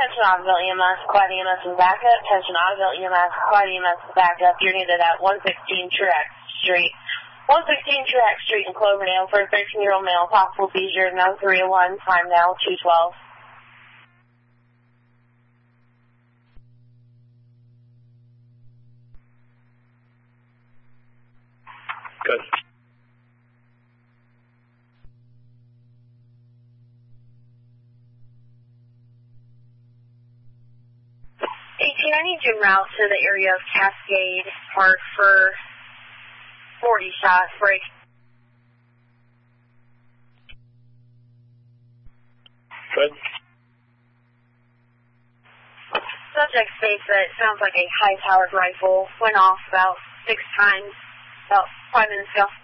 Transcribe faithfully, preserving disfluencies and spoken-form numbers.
Attention Audubon E M S, Quiet E M S is backup. Attention Audubon E M S, Quiet E M S is backup. You're needed at one sixteen Truax Street. one sixteen Truax Street in Cloverdale for a thirteen-year-old male, possible seizure, no three oh one, time now two twelve. Good. eighteen, I need you en route to the area of Cascade Park for forty shots, break. Good. Subject states that it sounds like a high-powered rifle went off about six times, about five minutes ago.